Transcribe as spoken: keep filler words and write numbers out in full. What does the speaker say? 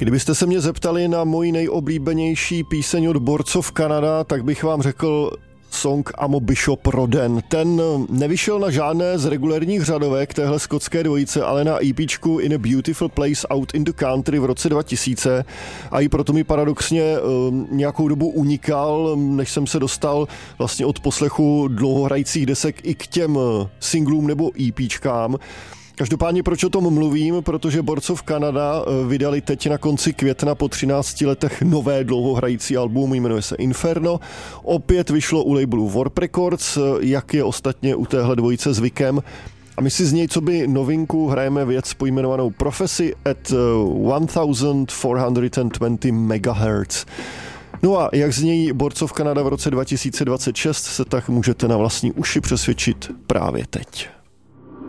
Kdybyste se mě zeptali na moji nejoblíbenější píseň od Boards of Canada, tak bych vám řekl song Amo Bishop Roden. Ten nevyšel na žádné z regulérních řadovek téhle skotské dvojice, ale na EPčku In a Beautiful Place Out in the Country v roce dva tisíce a i proto mi paradoxně nějakou dobu unikal, než jsem se dostal vlastně od poslechu dlouhohrajících desek i k těm singlům nebo EPčkám. Každopádně proč o tom mluvím, protože Boards of Canada vydali teď na konci května po třinácti letech nové dlouhohrající album, jmenuje se Inferno. Opět vyšlo u labelu Warp Records, jak je ostatně u téhle dvojice zvykem. A my si z něj, co by novinku, hrajeme věc pojmenovanou Prophecy at čtrnáct set dvacet megahertz. No a jak znějí Boards of Canada v roce dva tisíce dvacet šest, se tak můžete na vlastní uši přesvědčit právě teď.